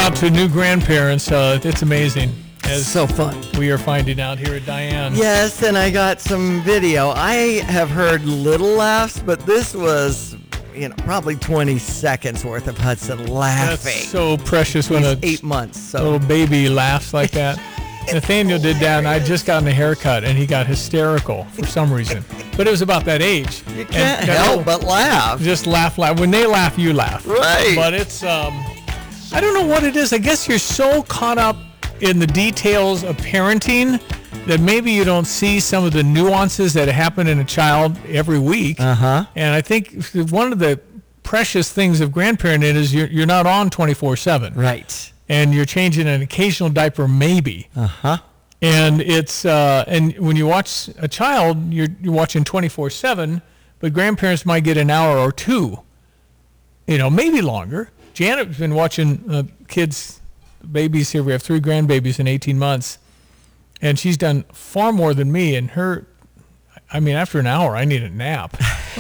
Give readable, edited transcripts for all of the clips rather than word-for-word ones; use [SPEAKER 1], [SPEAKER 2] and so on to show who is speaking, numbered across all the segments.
[SPEAKER 1] out to new grandparents. It's amazing.
[SPEAKER 2] As so fun.
[SPEAKER 1] We are finding out here at Diane.
[SPEAKER 2] Yes, and I got some video. I have heard little laughs, but this was, probably 20 seconds worth of Hudson laughing.
[SPEAKER 1] That's so precious when
[SPEAKER 2] He's 8 months.
[SPEAKER 1] Little baby laughs like that. Nathaniel did that, and I just gotten a haircut, and he got hysterical for some reason. But it was about that age.
[SPEAKER 2] You can't help but laugh.
[SPEAKER 1] Just laugh. When they laugh, you laugh.
[SPEAKER 2] Right.
[SPEAKER 1] But it's, I don't know what it is. I guess you're so caught up in the details of parenting that maybe you don't see some of the nuances that happen in a child every week.
[SPEAKER 2] Uh-huh.
[SPEAKER 1] And I think one of the precious things of grandparenting is you're not on 24/7.
[SPEAKER 2] Right.
[SPEAKER 1] And you're changing an occasional diaper maybe.
[SPEAKER 2] Uh-huh.
[SPEAKER 1] And it's and when you watch a child, you're watching 24/7, but grandparents might get an hour or two, maybe longer. Janet's been watching kids, babies here. We have 3 grandbabies in 18 months, and she's done far more than me. And after an hour, I need a nap.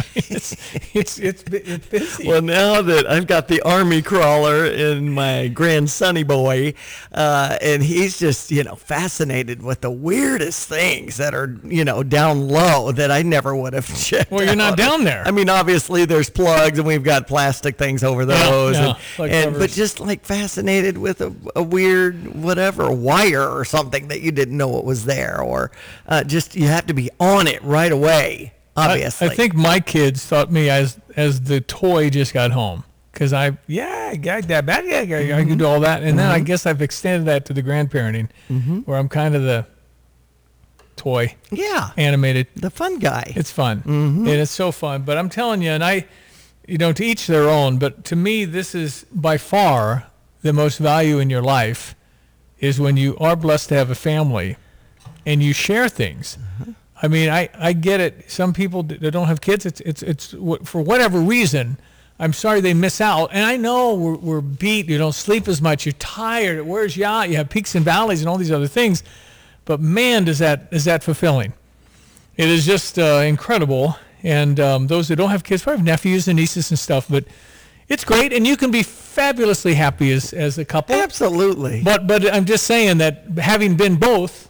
[SPEAKER 1] It's busy.
[SPEAKER 2] Well, now that I've got the army crawler in my grandsonny boy, and he's just, fascinated with the weirdest things that are, down low that I never would have checked
[SPEAKER 1] Well, you're not down there.
[SPEAKER 2] I mean, obviously there's plugs and we've got plastic things over those.
[SPEAKER 1] Yeah,
[SPEAKER 2] but just like fascinated with a weird, whatever, wire or something that you didn't know what was there, or just you have to be on it right away. Obviously.
[SPEAKER 1] I think my kids thought me as the toy just got home. Because I got that bad. I can do all that. And then I guess I've extended that to the grandparenting, where I'm kind of the toy.
[SPEAKER 2] Yeah.
[SPEAKER 1] Animated.
[SPEAKER 2] The fun guy.
[SPEAKER 1] It's fun. And it's so fun. But I'm telling you, and to each their own, but to me, this is by far the most value in your life is when you are blessed to have a family and you share things. I mean, I get it. Some people that don't have kids, it's for whatever reason, I'm sorry they miss out. And I know we're beat. You don't sleep as much. You're tired. It wears you out. You have peaks and valleys and all these other things. But man, is that fulfilling. It is just incredible. And those that don't have kids, probably have nephews and nieces and stuff, but it's great. And you can be fabulously happy as a couple.
[SPEAKER 2] Absolutely.
[SPEAKER 1] But I'm just saying that having been both,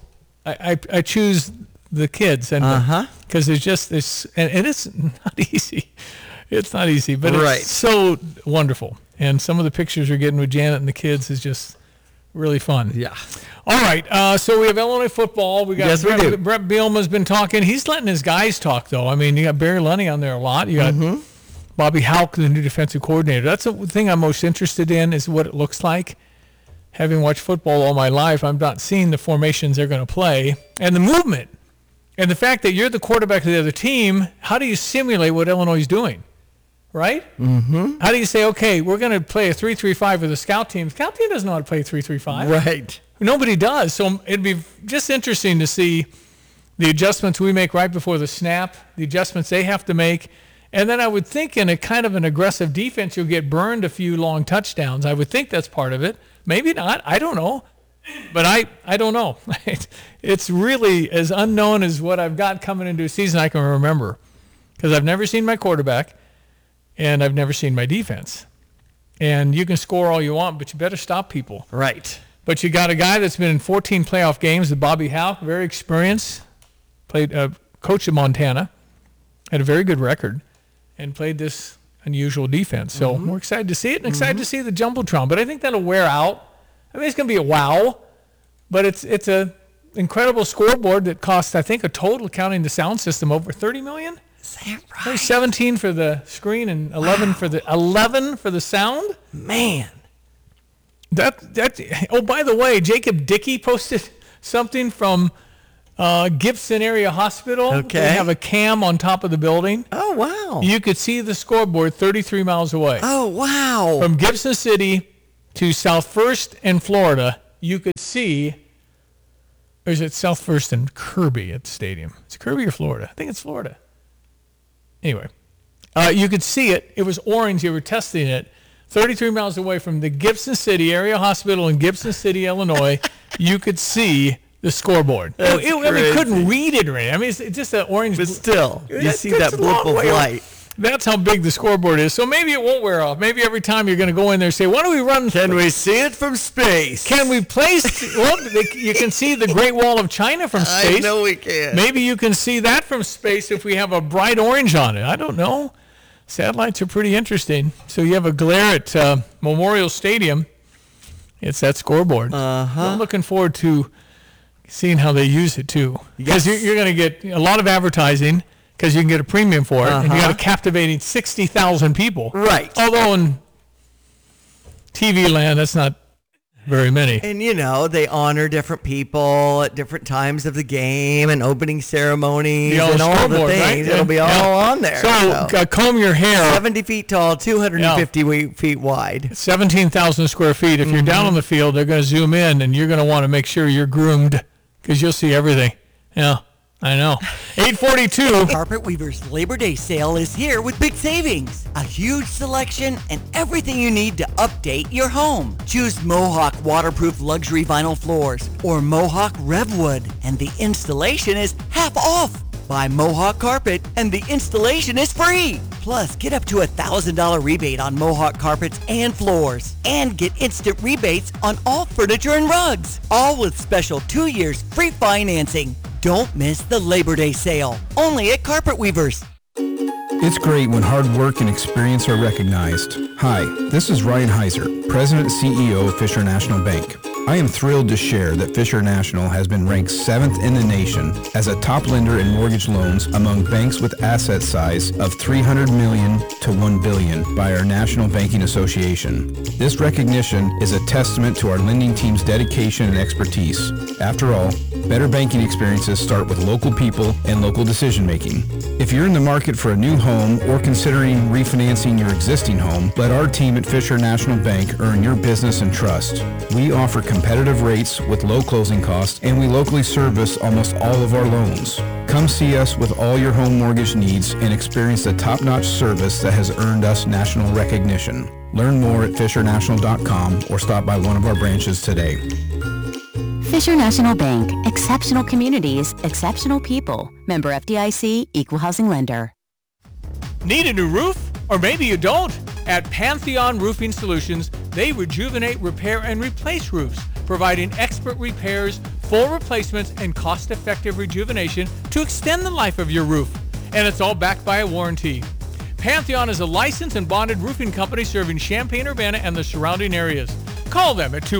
[SPEAKER 1] I choose the kids, and because there's just this, and it's not easy. It's not easy, but it's so wonderful. And some of the pictures we're getting with Janet and the kids is just really fun.
[SPEAKER 2] Yeah.
[SPEAKER 1] All right. So we have Illinois football. We got
[SPEAKER 2] yes, we do.
[SPEAKER 1] Brett Bielema's been talking. He's letting his guys talk, though. I mean, you got Barry Lunny on there a lot. You got Bobby Hauck, the new defensive coordinator. That's the thing I'm most interested in is what it looks like. Having watched football all my life, I'm not seeing the formations they're going to play and the movement. And the fact that you're the quarterback of the other team, how do you simulate what Illinois is doing, right? Mm-hmm. How do you say, okay, we're going to play a 3-3-5 with the scout team. Scout team doesn't know how to play 3-3-5.
[SPEAKER 2] Right.
[SPEAKER 1] Nobody does. So it'd be just interesting to see the adjustments we make right before the snap, the adjustments they have to make. And then I would think in a kind of an aggressive defense, you'll get burned a few long touchdowns. I would think that's part of it. Maybe not. I don't know. But I don't know. It's really as unknown as what I've got coming into a season I can remember. Because I've never seen my quarterback, and I've never seen my defense. And you can score all you want, but you better stop people.
[SPEAKER 2] Right.
[SPEAKER 1] But you got a guy that's been in 14 playoff games, with Bobby Hauck, very experienced, coached at Montana, had a very good record, and played this unusual defense. So we're excited to see it, and excited to see the Jumbotron. But I think that'll wear out. I mean, it's going to be a wow, but it's a incredible scoreboard that costs, I think, a total, counting the sound system, over $30 million.
[SPEAKER 2] Is that right?
[SPEAKER 1] There's 17 for the screen and 11 for the sound.
[SPEAKER 2] Man,
[SPEAKER 1] That. Oh, by the way, Jacob Dickey posted something from Gibson Area Hospital.
[SPEAKER 2] Okay.
[SPEAKER 1] They have a cam on top of the building.
[SPEAKER 2] Oh wow.
[SPEAKER 1] You could see the scoreboard 33 miles away.
[SPEAKER 2] Oh wow.
[SPEAKER 1] From Gibson City to South First and Florida, you could see, or is it South First and Kirby at the stadium? It's Kirby or Florida? I think it's Florida. Anyway, you could see it. It was orange. You were testing it. 33 miles away from the Gibson City Area Hospital in Gibson City, Illinois, you could see the scoreboard. I mean, couldn't read it or anything. I mean, it's just an orange.
[SPEAKER 2] But still, you see that blip of light.
[SPEAKER 1] That's how big the scoreboard is. So maybe it won't wear off. Maybe every time you're going to go in there and say, why don't we run?
[SPEAKER 2] Can we see it from space?
[SPEAKER 1] Can we place? Well, you can see the Great Wall of China from space.
[SPEAKER 2] I know we can.
[SPEAKER 1] Maybe you can see that from space if we have a bright orange on it. I don't know. Satellites are pretty interesting. So you have a glare at Memorial Stadium. It's that scoreboard. I'm looking forward to seeing how they use it, too. Because you're going to get a lot of advertising because you can get a premium for it. And you got a captivating 60,000 people.
[SPEAKER 2] Right.
[SPEAKER 1] Although in TV land, that's not very many.
[SPEAKER 2] And, they honor different people at different times of the game and opening ceremonies and all the things. Right? It'll be all on there.
[SPEAKER 1] So comb your hair.
[SPEAKER 2] 70 feet tall, 250 feet wide.
[SPEAKER 1] 17,000 square feet. If you're down on the field, they're going to zoom in, and you're going to want to make sure you're groomed because you'll see everything. Yeah. I know. 842.
[SPEAKER 3] Carpet Weaver's Labor Day sale is here with big savings. A huge selection and everything you need to update your home. Choose Mohawk waterproof luxury vinyl floors or Mohawk Revwood, and the installation is half off. Buy Mohawk carpet and the installation is free. Plus, get up to $1,000 rebate on Mohawk carpets and floors. And get instant rebates on all furniture and rugs. All with special 2 years free financing. Don't miss the Labor Day sale, only at Carpet Weavers.
[SPEAKER 4] It's great when hard work and experience are recognized. Hi, this is Ryan Heiser, President and CEO of Fisher National Bank. I am thrilled to share that Fisher National has been ranked 7th in the nation as a top lender in mortgage loans among banks with asset size of $300 million to $1 billion by our National Banking Association. This recognition is a testament to our lending team's dedication and expertise. After all, better banking experiences start with local people and local decision making. If you're in the market for a new home or considering refinancing your existing home, let our team at Fisher National Bank earn your business and trust. We offer competitive rates with low closing costs, and we locally service almost all of our loans. Come see us with all your home mortgage needs and experience the top-notch service that has earned us national recognition. Learn more at fishernational.com or stop by one of our branches today.
[SPEAKER 5] Fisher National Bank. Exceptional communities, exceptional people. Member FDIC, Equal Housing Lender.
[SPEAKER 1] Need a new roof? Or maybe you don't. At Pantheon Roofing Solutions, they rejuvenate, repair, and replace roofs, providing expert repairs, full replacements, and cost-effective rejuvenation to extend the life of your roof. And it's all backed by a warranty. Pantheon is a licensed and bonded roofing company serving Champaign-Urbana and the surrounding areas. Call them at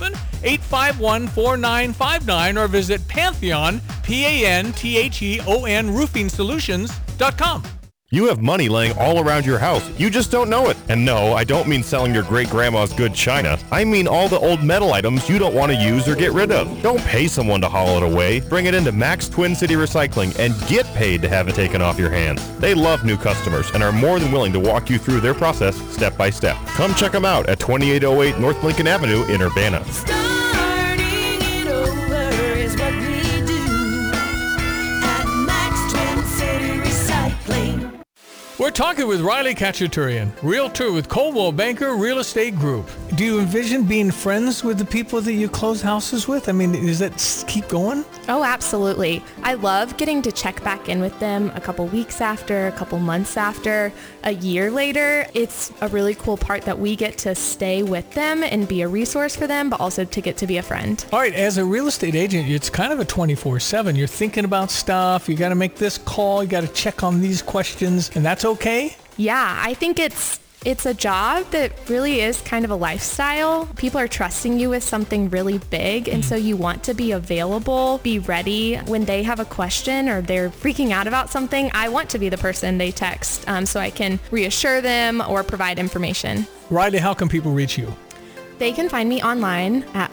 [SPEAKER 1] 217-851-4959 or visit Pantheon, Pantheon roofing-solutions.com.
[SPEAKER 6] You have money laying all around your house. You just don't know it. And no, I don't mean selling your great-grandma's good china. I mean all the old metal items you don't want to use or get rid of. Don't pay someone to haul it away. Bring it into Max Twin City Recycling and get paid to have it taken off your hands. They love new customers and are more than willing to walk you through their process step by step. Come check them out at 2808 North Lincoln Avenue in Urbana.
[SPEAKER 7] Starting it over is what we do at Max Twin City Recycling.
[SPEAKER 1] We're talking with Riley Khachaturian, realtor with Coldwell Banker Real Estate Group. Do you envision being friends with the people that you close houses with? I mean, does that keep going?
[SPEAKER 8] Oh, absolutely. I love getting to check back in with them a couple weeks after, a couple months after, a year later. It's a really cool part that we get to stay with them and be a resource for them, but also to get to be a friend.
[SPEAKER 1] All right, as a real estate agent, it's kind of a 24/7. You're thinking about stuff. You got to make this call. You got to check on these questions, and that's okay?
[SPEAKER 8] Yeah, I think it's a job that really is kind of a lifestyle. People are trusting you with something really big, and so you want to be available, be ready when they have a question or they're freaking out about something. I want to be the person they text so I can reassure them or provide information.
[SPEAKER 1] Riley, how can people reach you?
[SPEAKER 8] They can find me online at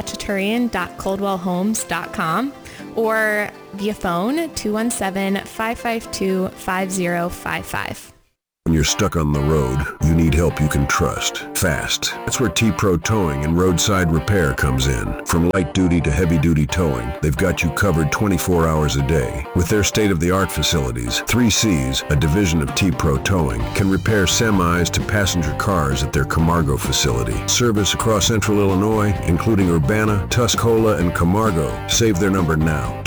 [SPEAKER 8] rkhachaturian.coldwellhomes.com or via phone 217-552-5055.
[SPEAKER 9] When you're stuck on the road, you need help you can trust. Fast. That's where T-Pro Towing and Roadside Repair comes in. From light duty to heavy duty towing, they've got you covered 24 hours a day. With their state-of-the-art facilities, 3Cs, a division of T-Pro Towing, can repair semis to passenger cars at their Camargo facility. Service across central Illinois, including Urbana, Tuscola, and Camargo. Save their number now,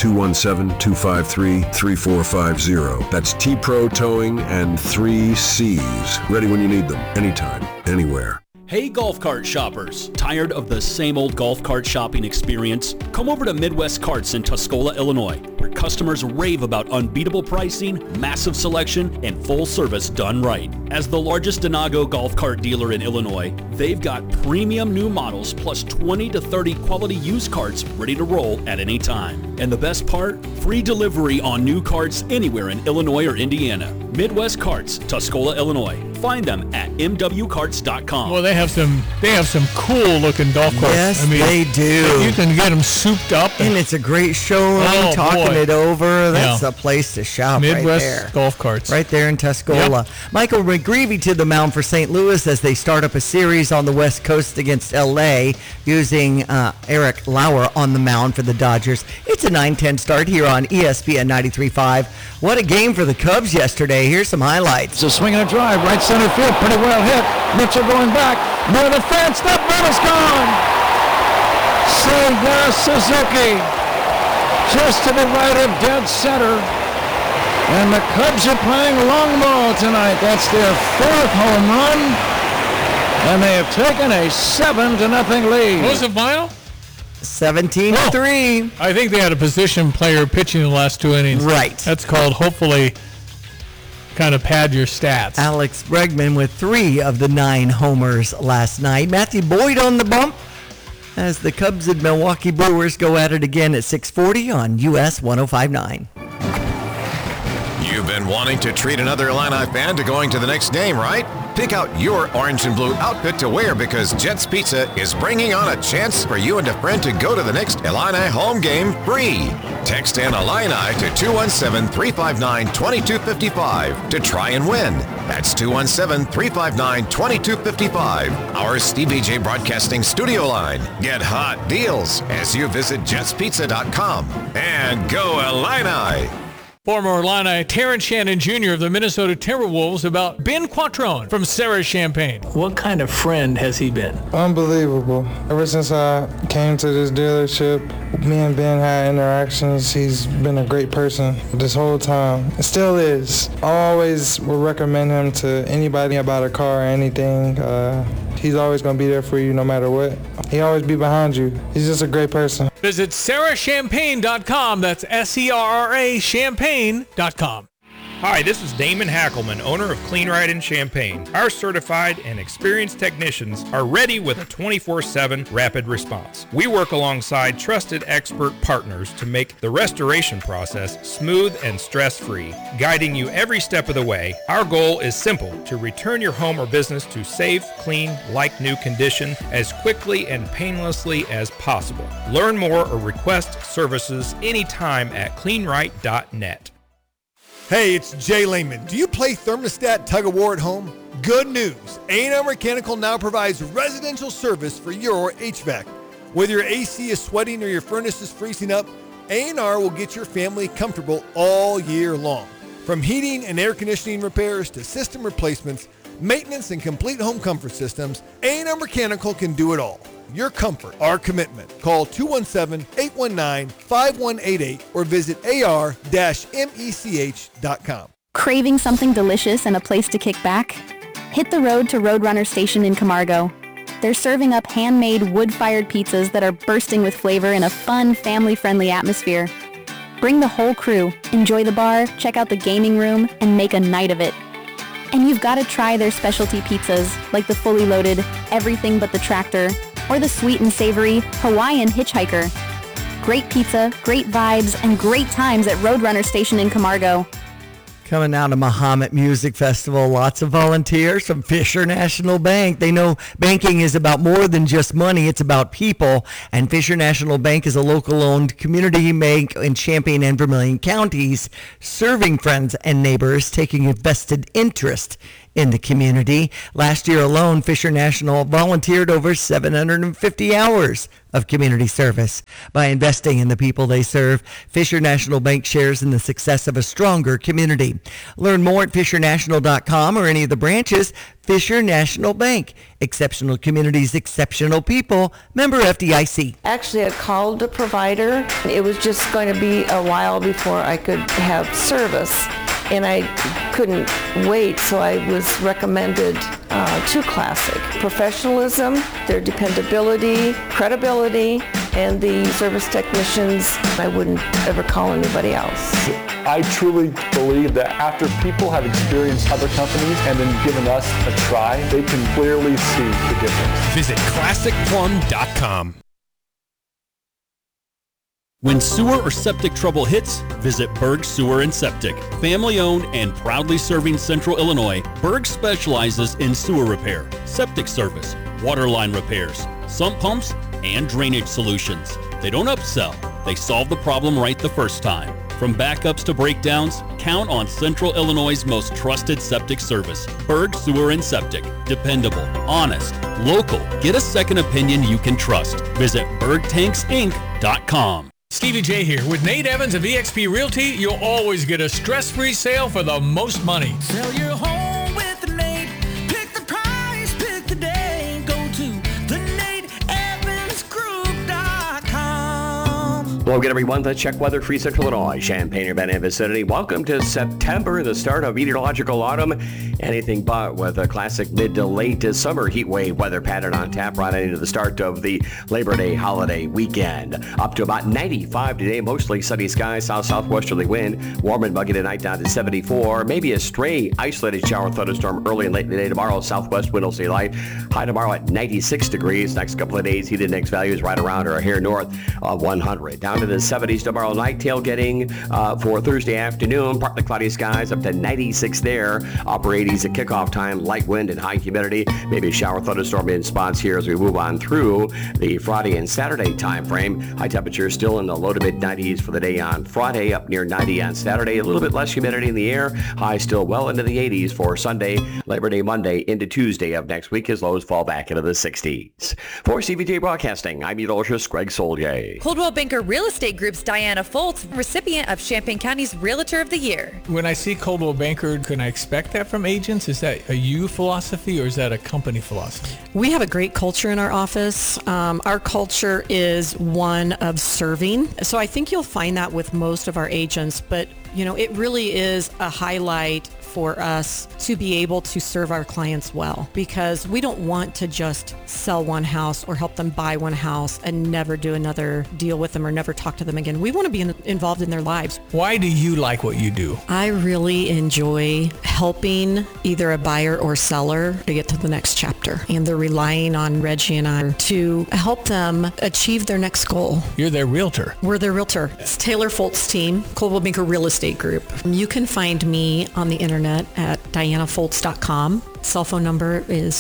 [SPEAKER 9] 217-253-3450. That's T-Pro Towing and 3Cs. Ready when you need them, anytime, anywhere.
[SPEAKER 10] Hey golf cart shoppers, tired of the same old golf cart shopping experience? Come over to Midwest Carts in Tuscola, Illinois, where customers rave about unbeatable pricing, massive selection, and full service done right. As the largest Denago golf cart dealer in Illinois, they've got premium new models plus 20 to 30 quality used carts ready to roll at any time. And the best part? Free delivery on new carts anywhere in Illinois or Indiana. Midwest Carts, Tuscola, Illinois. Find them at mwcarts.com.
[SPEAKER 1] Well, they have some cool looking golf carts.
[SPEAKER 2] Yes, they do.
[SPEAKER 1] You can get them souped up.
[SPEAKER 2] And it's a great showroom, talking it over. That's a place to shop
[SPEAKER 1] Midwest
[SPEAKER 2] right there.
[SPEAKER 1] golf carts.
[SPEAKER 2] Right there in Tuscola. Yep. Michael McGreevy to the mound for St. Louis as they start up a series on the West Coast against L.A. using Eric Lauer on the mound for the Dodgers. It's a 9-10 start here on ESPN 93.5. What a game for the Cubs yesterday. Here's some highlights.
[SPEAKER 11] So swing and a drive, right center field, pretty well hit. Mitchell going back, near the fence, that ball is gone. Seiya Suzuki, just to the right of dead center. And the Cubs are playing long ball tonight. That's their 4th home run. And they have taken a 7-0 lead.
[SPEAKER 1] What was the final?
[SPEAKER 2] 17-3.
[SPEAKER 1] I think they had a position player pitching the last 2 innings.
[SPEAKER 2] Right.
[SPEAKER 1] That's called hopefully kind of pad your stats.
[SPEAKER 2] Alex Bregman with 3 of the 9 homers last night. Matthew Boyd on the bump as the Cubs and Milwaukee Brewers go at it again at 6:40 on US 105.9.
[SPEAKER 12] You've been wanting to treat another Illini fan to going to the next game, right? Pick out your orange and blue outfit to wear because Jets Pizza is bringing on a chance for you and a friend to go to the next Illini home game free. Text in Illini to 217-359-2255 to try and win. That's 217-359-2255. Our Stevie J Broadcasting studio line. Get hot deals as you visit jetspizza.com. And go Illini!
[SPEAKER 1] Former Illini Terrence Shannon Jr. of the Minnesota Timberwolves about Ben Quattrone from Sarah Champagne. What kind of friend has he been?
[SPEAKER 13] Unbelievable. Ever since I came to this dealership, me and Ben had interactions. He's been a great person this whole time. It still is. I always will recommend him to anybody about a car or anything. He's always going to be there for you no matter what. He always be behind you. He's just a great person.
[SPEAKER 1] Visit sarahchampagne.com. That's SERRA champagne.com.
[SPEAKER 14] Hi, this is Damon Hackelman, owner of Clean Ride in Champaign. Our certified and experienced technicians are ready with a 24/7 rapid response. We work alongside trusted expert partners to make the restoration process smooth and stress-free, guiding you every step of the way. Our goal is simple: to return your home or business to safe, clean, like-new condition as quickly and painlessly as possible. Learn more or request services anytime at cleanright.net.
[SPEAKER 15] Hey, it's Jay Lehman. Do you play thermostat tug-of-war at home? Good news. A&R Mechanical now provides residential service for your HVAC. Whether your AC is sweating or your furnace is freezing up, A&R will get your family comfortable all year long. From heating and air conditioning repairs to system replacements, maintenance, and complete home comfort systems, A&R Mechanical can do it all. Your comfort, our commitment. Call 217-819-5188 or visit ar-mech.com.
[SPEAKER 5] Craving something delicious and a place to kick back? Hit the road to Roadrunner Station in Camargo. They're serving up handmade wood-fired pizzas that are bursting with flavor in a fun, family-friendly atmosphere. Bring the whole crew, enjoy the bar, check out the gaming room, and make a night of it. And you've got to try their specialty pizzas, like the fully loaded Everything But the Tractor, or the sweet and savory Hawaiian Hitchhiker. Great pizza, great vibes, and great times at Roadrunner Station in Camargo.
[SPEAKER 2] Coming out of Mahomet Music Festival, lots of volunteers from Fisher National Bank. They know banking is about more than just money. It's about people. And Fisher National Bank is a local-owned community bank in Champaign and Vermilion counties, serving friends and neighbors, taking a vested interest in the community. Last year alone, Fisher National volunteered over 750 hours of community service. By investing in the people they serve, Fisher National Bank shares in the success of a stronger community. Learn more at FisherNational.com or any of the branches. Fisher National Bank. Exceptional communities, exceptional people. Member FDIC.
[SPEAKER 16] Actually, I called the provider. It was just going to be a while before I could have service, and I couldn't wait, so I was recommended to Classic. Professionalism, their dependability, credibility, and the service technicians, I wouldn't ever call anybody else.
[SPEAKER 17] I truly believe that after people have experienced other companies and then given us a try, they can clearly see the difference.
[SPEAKER 18] Visit ClassicPlum.com.
[SPEAKER 10] When sewer or septic trouble hits, visit Berg Sewer and Septic. Family owned and proudly serving Central Illinois, Berg specializes in sewer repair, septic service, water line repairs, sump pumps, and drainage solutions. They don't upsell, they solve the problem right the first time. From backups to breakdowns, count on Central Illinois' most trusted septic service. Berg Sewer and Septic. Dependable, honest, local. Get a second opinion you can trust. Visit BergTanksInc.com.
[SPEAKER 1] Stevie J here. With Nate Evans of eXp Realty, you'll always get a stress-free sale for the most money.
[SPEAKER 7] Sell your home with Nate. Pick the price, pick the day. Go to theNateEvansGroup.com.
[SPEAKER 19] Hello again, everyone. Let's check weather for Central Illinois, Champaign, Urbana, and vicinity. Welcome to September, the start of meteorological autumn. Anything but, with a classic mid to late summer heat wave weather pattern on tap right into the start of the Labor Day holiday weekend. Up to about 95 today, mostly sunny skies, south-southwesterly wind. Warm and muggy tonight down to 74. Maybe a stray isolated shower thunderstorm early and late in the day tomorrow. Southwest wind will stay light. High tomorrow at 96 degrees. Next couple of days, heat index values right around or here north of 100. Down to the 70s tomorrow night. Tailgating for Thursday afternoon. Partly cloudy skies up to 96 there. Upper 80s at kickoff time. Light wind and high humidity. Maybe a shower thunderstorm in spots here as we move on through the Friday and Saturday time frame. High temperatures still in the low to mid 90s for the day on Friday, up near 90 on Saturday. A little bit less humidity in the air. High still well into the 80s for Sunday, Labor Day Monday into Tuesday of next week as lows fall back into the 60s. For CVJ Broadcasting, I'm meteorologist Greg Solje.
[SPEAKER 20] Coldwell Banker Real Estate Group's Diana Foltz, recipient of Champaign County's Realtor of the Year.
[SPEAKER 1] When I see Coldwell Banker, can I expect that from agents? Is that a you philosophy or is that a company philosophy?
[SPEAKER 21] We have a great culture in our office. Our culture is one of serving. So I think you'll find that with most of our agents, but it really is a highlight for us to be able to serve our clients well, because we don't want to just sell one house or help them buy one house and never do another deal with them or never talk to them again. We want to be involved in their lives.
[SPEAKER 1] Why do you like what you do?
[SPEAKER 21] I really enjoy helping either a buyer or seller to get to the next chapter, and they're relying on Reggie and I to help them achieve their next goal.
[SPEAKER 1] You're their realtor.
[SPEAKER 21] We're their realtor. It's Taylor Foltz team, Coldwell Banker Real Estate Group. You can find me on the internet at DianaFoltz.com. Cell phone number is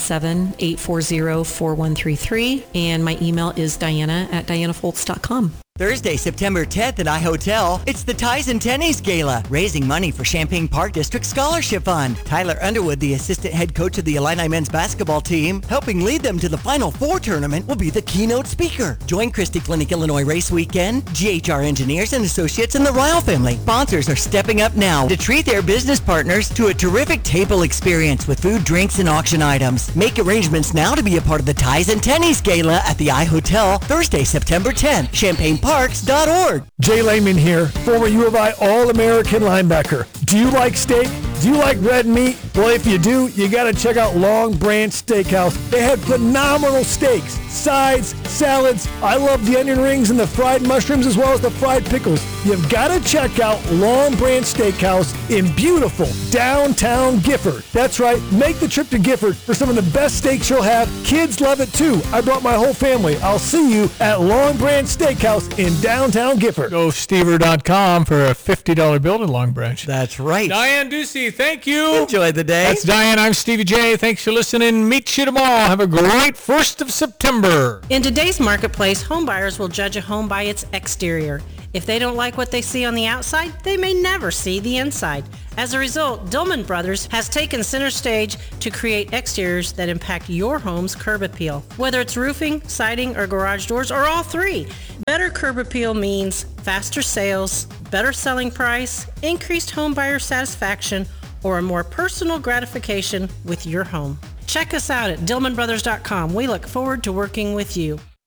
[SPEAKER 21] 217-840-4133, and my email is Diana@DianaFoltz.com.
[SPEAKER 3] Thursday, September 10th at iHotel, it's the Ties and Tennies Gala, raising money for Champaign Park District Scholarship Fund. Tyler Underwood, the assistant head coach of the Illini men's basketball team, helping lead them to the Final Four tournament, will be the keynote speaker. Join Christie Clinic Illinois Race Weekend, GHR Engineers and Associates, and the Ryle family. Sponsors are stepping up now to treat their business partners to a terrific table experience with food, drinks, and auction items. Make arrangements now to be a part of the Ties and Tennies Gala at the iHotel, Thursday, September 10th. ChampaignParks.org.
[SPEAKER 15] Jay Lehman here, former U of I All-American linebacker. Do you like steak? Do you like red meat? Well, if you do, you got to check out Long Branch Steakhouse. They have phenomenal steaks, sides, salads. I love the onion rings and the fried mushrooms as well as the fried pickles. You've got to check out Long Branch Steakhouse in beautiful downtown Gifford. That's right, make the trip to Gifford for some of the best steaks you'll have. Kids love it too. I brought my whole family. I'll see you at Long Branch Steakhouse in downtown Gifford.
[SPEAKER 1] Go Stever.com for a $50 bill to Long Branch.
[SPEAKER 2] That's right.
[SPEAKER 1] Diane Ducey, thank you.
[SPEAKER 2] Enjoy the day.
[SPEAKER 1] That's Diane. I'm Stevie J. Thanks for listening. Meet you tomorrow. Have a great 1st of September.
[SPEAKER 22] In today's marketplace, home buyers will judge a home by its exterior.
[SPEAKER 4] If they don't like what they see on the outside, they may never see the inside. As a result, Dillman Brothers has taken center stage to create exteriors that impact your home's curb appeal. Whether it's roofing, siding, or garage doors, or all three, better curb appeal means faster sales, better selling price, increased home buyer satisfaction, or a more personal gratification with your home. Check us out at DillmanBrothers.com. We look forward to working with you.